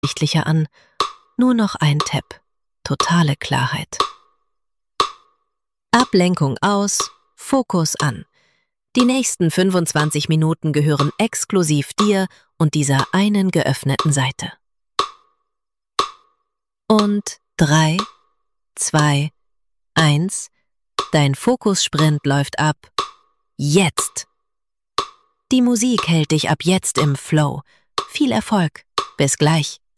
übersichtlicher an. Nur noch ein Tab. Totale Klarheit. Ablenkung aus, Fokus an. Die nächsten 25 Minuten gehören exklusiv dir und dieser einen geöffneten Seite. Und 3, 2, 1, dein Fokussprint läuft ab. Jetzt! Die Musik hält dich ab jetzt im Flow. Viel Erfolg. Bis gleich.